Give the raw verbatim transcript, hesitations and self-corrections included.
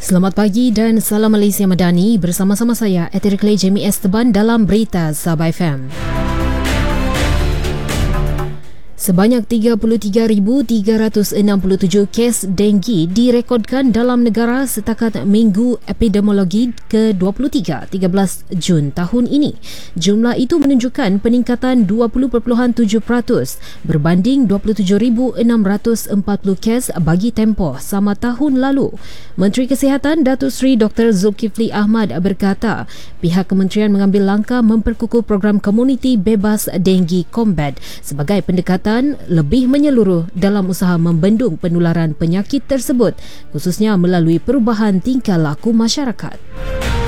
Selamat pagi dan salam Malaysia Madani, bersama-sama saya Etirikle Jamie Esteban dalam Berita Sabah F M. Sebanyak tiga puluh tiga ribu tiga ratus enam puluh tujuh kes denggi direkodkan dalam negara setakat Minggu Epidemiologi ke dua puluh tiga, tiga belas Jun tahun ini. Jumlah itu menunjukkan peningkatan dua puluh perpuluhan tujuh peratus berbanding dua puluh tujuh ribu enam ratus empat puluh kes bagi tempoh sama tahun lalu. Menteri Kesihatan Datuk Seri Doktor Zulkifli Ahmad berkata, pihak kementerian mengambil langkah memperkukuh program komuniti bebas denggi Combat sebagai pendekatan lebih menyeluruh dalam usaha membendung penularan penyakit tersebut, khususnya melalui perubahan tingkah laku masyarakat.